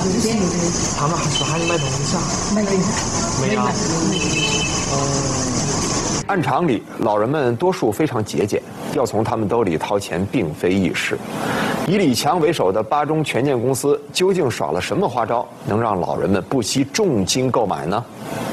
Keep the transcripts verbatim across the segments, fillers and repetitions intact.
就是店里的。 他们还是喊你买东西啊？ 买了一下。 没有。 哦。按常理，老人们多数非常节俭，要从他们兜里掏钱并非易事。以李强为首的巴中权健公司究竟耍了什么花招，能让老人们不惜重金购买呢？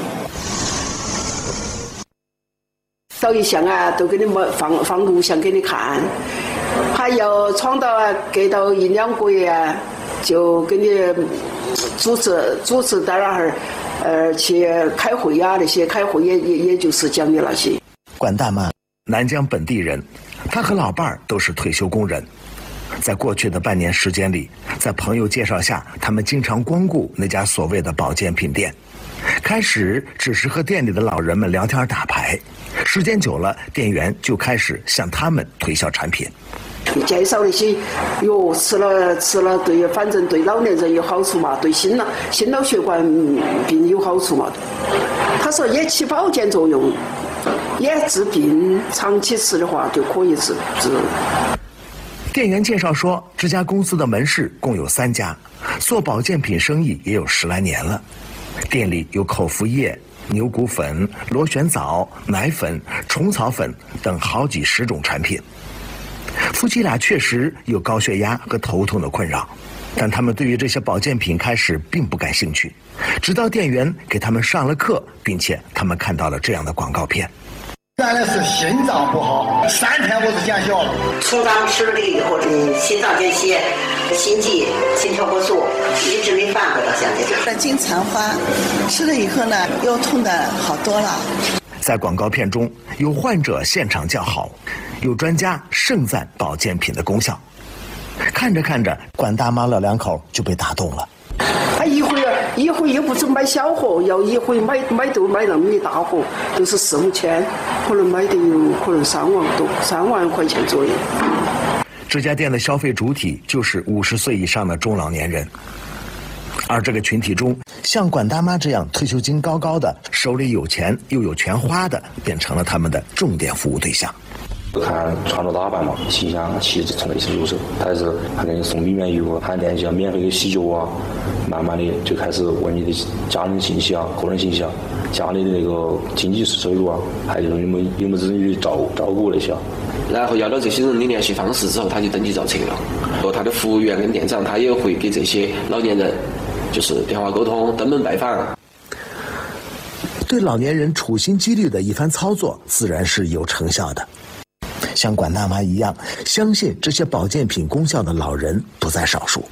照一相啊，都给你们放放录像给你看，还要闯到啊，隔到一两个月啊，就给你组织组织到那儿，呃，去开会啊，那些开会也也也就是讲的那些。 管大妈，南疆本地人，她和老伴儿都是退休工人。在过去的半年时间里，在朋友介绍下，他们经常光顾那家所谓的保健品店。开始只是和店里的老人们聊天打牌，时间久了，店员就开始向他们推销产品。 介绍那些哟，吃了吃了对，反正对老年人有好处嘛，对心脑心脑血管病有好处嘛。他说也起保健作用，也治病，长期吃的话就可以治治。 店员介绍说，这家公司的门市共有三家，做保健品生意也有十来年了。店里有口服液、牛骨粉、螺旋藻、奶粉、虫草粉等好几十种产品。夫妻俩确实有高血压和头痛的困扰，但他们对于这些保健品开始并不感兴趣，直到店员给他们上了课，并且他们看到了这样的广告片。 原来是心脏不好，三天我就见效了。 从咱们吃了以后，这心脏间歇、心悸、心跳过速一直没反过到现在。 这金蚕花吃了以后呢，又痛的好多了。 在广告片中，有患者现场叫好，有专家盛赞保健品的功效。看着看着，管大妈老两口就被打动了。 他一回一回又不是买小盒，要一回买买都买那么一大盒，就是四五千，可能买的有可能三万多，三万块钱左右。 这家店的消费主体就是五十岁以上的中老年人，而这个群体中，像管大妈这样退休金高高的、手里有钱又有权花的，变成了他们的重点服务对象。 看穿着打扮嘛，形象气质从那些入手，还是还给你送米面油，还联系免费的洗脚啊，慢慢的就开始问你的家人信息啊、个人信息啊、家里的那个经济收入啊，还有有没有有没有子女照照顾那些啊。 然后要到这些人的联系方式之后，他就登记造册了。和他的服务员跟店长，他也会给这些老年人就是电话沟通、登门拜访。 对老年人处心积虑的一番操作，自然是有成效的。像管大妈一样相信这些保健品功效的老人不在少数。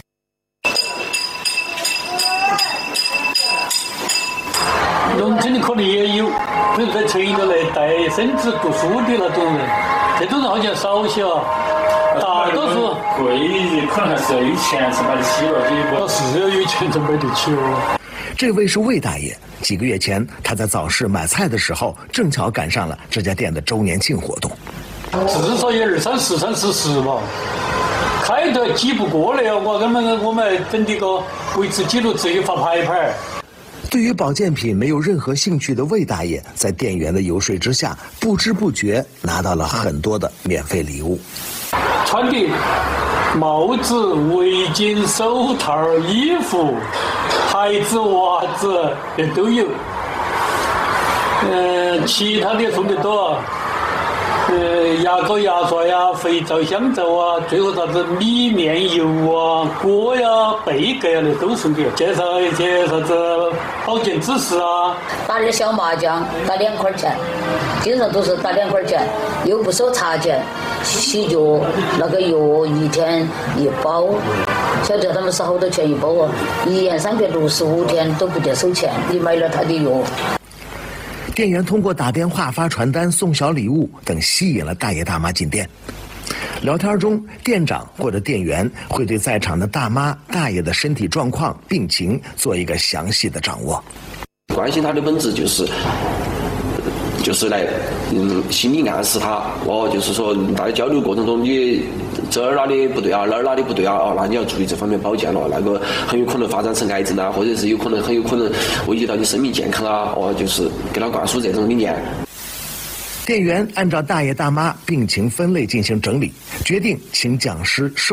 农村的可能也有，比如在城里头来带孙子读书的那种人，这种人好像少些啊。大多数贵可能还是要有钱才买得起了，这一波是要有钱才买得起哦。 这位是魏大爷，几个月前他在早市买菜的时候，正巧赶上了这家店的周年庆活动。 至少有二三十、三四十吧，开得挤不过来啊！我他们我们整这个维持记录只有发牌牌。 对于保健品没有任何兴趣的魏大爷，在店员的游说之下，不知不觉拿到了很多的免费礼物。 穿的帽子、围巾、手套、衣服、鞋子、袜子也都有。嗯、呃，其他的送的多。呃，牙膏、牙刷呀，肥皂、香皂啊，最后啥子米面油啊、锅呀、贝壳呀，那都送给。介绍一些啥子保健知识啊。 打点小麻将，打两块钱，经常都是打两块钱，又不收茶钱。洗脚那个药一天一包，晓得他们是好多钱一包啊？一年三百六十五天都不得收钱，你买了他的药。 店员通过打电话、发传单、送小礼物等吸引了大爷大妈进店。聊天中，店长或者店员会对在场的大妈、大爷的身体状况、病情做一个详细的掌握。 关心他的本质就是，就是来嗯心理暗示他哦，就是说大家交流过程中你这儿哪里不对啊，那儿哪里不对啊，哦，那你要注意这方面保健了，那个很有可能发展成癌症啊，或者是有可能很有可能危及到你生命健康啊，哦，就是给他灌输这种理念。 店员按照大爷大妈病情分类进行整理，决定请讲师授